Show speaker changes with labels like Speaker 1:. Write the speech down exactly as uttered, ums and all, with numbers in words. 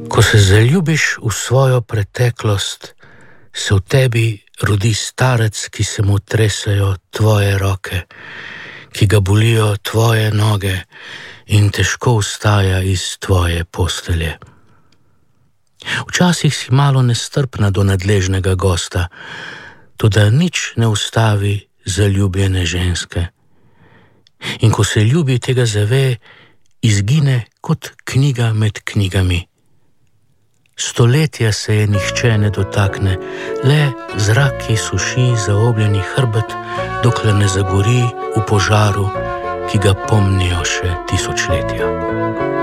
Speaker 1: Ko se zaljubiš v svojo preteklost, se v tebi rodi starec, ki se mu tresajo tvoje roke, ki ga bolijo tvoje noge in težko vstaja iz tvoje postelje. Včasih si malo nestrpna do nadležnega gosta, toda nič ne ustavi zaljubljene ženske. In ko se ljubi tega zave, izgine kot knjiga med knjigami. Stoletja se je nihče ne dotakne, le zrak, ki suši zaobljeni hrbet, dokler ne zagori v požaru, ki ga pomnijo še tisočletja.